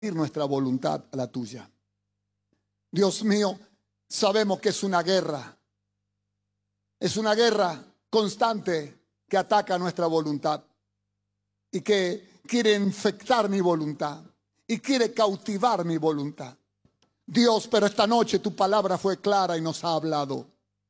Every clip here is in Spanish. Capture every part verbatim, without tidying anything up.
nuestra voluntad a la tuya. Dios mío, sabemos que es una guerra. Es una guerra constante que ataca nuestra voluntad y que quiere infectar mi voluntad y quiere cautivar mi voluntad. Dios, pero esta noche tu palabra fue clara y nos ha hablado.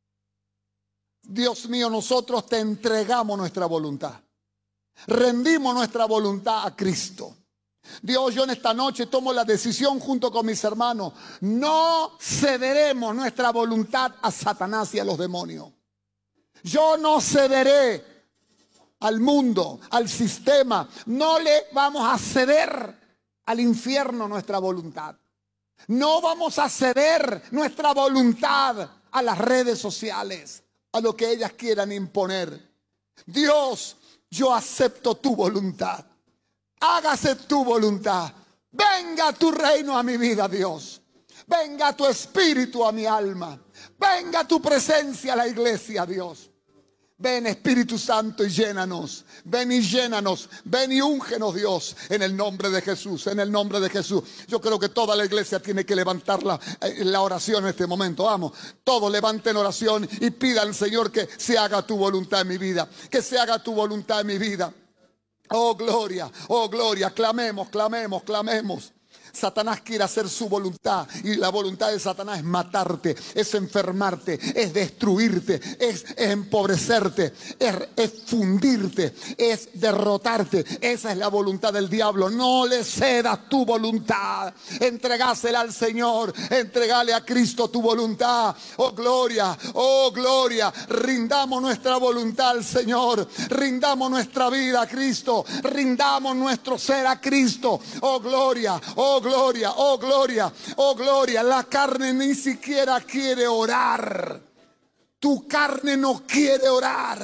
Dios mío, nosotros te entregamos nuestra voluntad. Rendimos nuestra voluntad a Cristo. Dios, yo en esta noche tomo la decisión junto con mis hermanos. No cederemos nuestra voluntad a Satanás y a los demonios. Yo no cederé al mundo, al sistema. No le vamos a ceder al infierno nuestra voluntad. No vamos a ceder nuestra voluntad a las redes sociales, a lo que ellas quieran imponer. Dios, yo acepto tu voluntad. Hágase tu voluntad. Venga tu reino a mi vida, Dios. Venga tu espíritu a mi alma. Venga tu presencia a la iglesia, Dios. Ven, Espíritu Santo, y llénanos. Ven y llénanos. Ven y úngenos, Dios, en el nombre de Jesús. En el nombre de Jesús. Yo creo que toda la iglesia tiene que levantar la, la oración en este momento. Vamos, todos levanten oración y pidan, Señor, que se haga tu voluntad en mi vida. Que se haga tu voluntad en mi vida. Oh, gloria, oh, gloria. Clamemos, clamemos, clamemos. Satanás quiere hacer su voluntad y la voluntad de Satanás es matarte, es enfermarte, es destruirte, es, es empobrecerte, es, es fundirte, es derrotarte. Esa es la voluntad del diablo. No le cedas tu voluntad, entregásela al Señor, entregale a Cristo tu voluntad. Oh gloria, oh gloria, rindamos nuestra voluntad al Señor, rindamos nuestra vida a Cristo, rindamos nuestro ser a Cristo. Oh gloria, oh gloria, oh gloria, oh gloria. La carne ni siquiera quiere orar. Tu carne no quiere orar.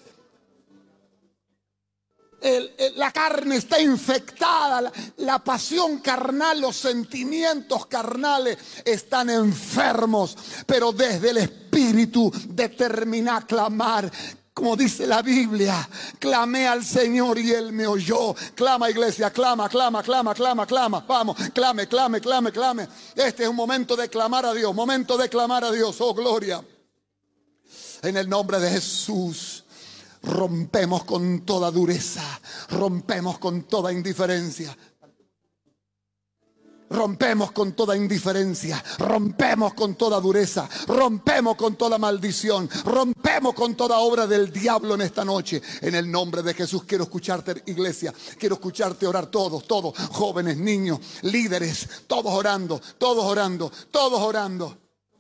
El, el, la carne está infectada. La, la pasión carnal, los sentimientos carnales están enfermos. Pero desde el Espíritu determina a clamar. Como dice la Biblia, clamé al Señor y Él me oyó. Clama, iglesia, clama, clama, clama, clama, clama. Vamos, clame, clame, clame, clame. Este es un momento de clamar a Dios, momento de clamar a Dios. Oh, gloria. En el nombre de Jesús, rompemos con toda dureza, rompemos con toda indiferencia. Rompemos con toda indiferencia, rompemos con toda dureza, rompemos con toda maldición, rompemos con toda obra del diablo en esta noche. En el nombre de Jesús quiero escucharte, iglesia, quiero escucharte orar todos, todos, jóvenes, niños, líderes, todos orando, todos orando, todos orando.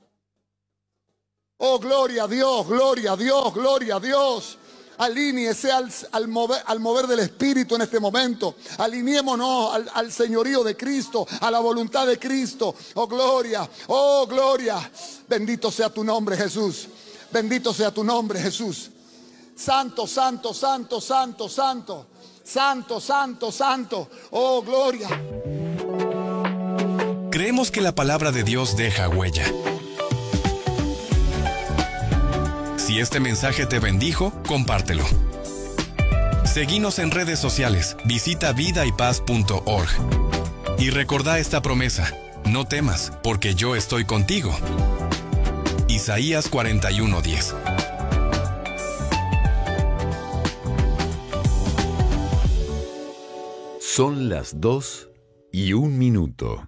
Oh, gloria a Dios, gloria a Dios, gloria a Dios. Alíñese al, al, mover, al mover del Espíritu en este momento. Alineémonos al, al señorío de Cristo, a la voluntad de Cristo. Oh, gloria, oh, gloria. Bendito sea tu nombre, Jesús. Bendito sea tu nombre, Jesús. Santo, santo, santo, santo, santo. Santo, santo, santo. Oh, gloria. Creemos que la palabra de Dios deja huella. Si este mensaje te bendijo, compártelo. Seguinos en redes sociales, visita vida y paz punto org. Y recordá esta promesa: no temas, porque yo estoy contigo. Isaías cuarenta y uno diez. Son las dos y un minuto.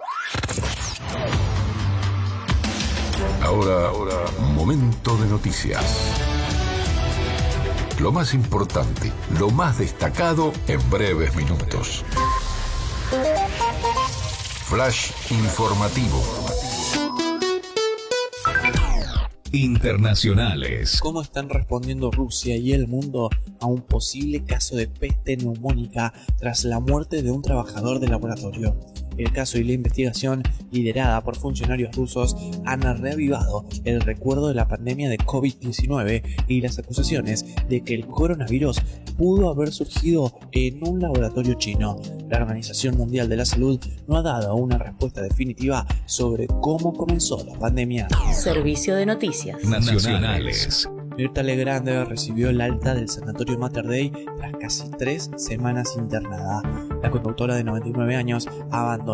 Ahora, ahora, momento de noticias. Lo más importante, lo más destacado en breves minutos. Flash informativo. Internacionales. ¿Cómo están respondiendo Rusia y el mundo a un posible caso de peste neumónica tras la muerte de un trabajador de laboratorio? El caso y la investigación, liderada por funcionarios rusos, han reavivado el recuerdo de la pandemia de COVID diecinueve y las acusaciones de que el coronavirus pudo haber surgido en un laboratorio chino. La Organización Mundial de la Salud no ha dado una respuesta definitiva sobre cómo comenzó la pandemia. Servicio de noticias nacionales. Mirta Legrand recibió el alta del sanatorio Mater Dei tras casi tres semanas internada. La conductora de noventa y nueve años abandonó